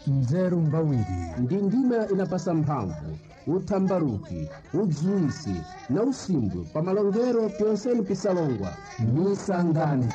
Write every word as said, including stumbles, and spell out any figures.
nzeru mbawiri ndi ndima inapasa mphamvu, uthambaruki, udziwisi na usimbwe pa malongero pyonseni pisalongwa misangani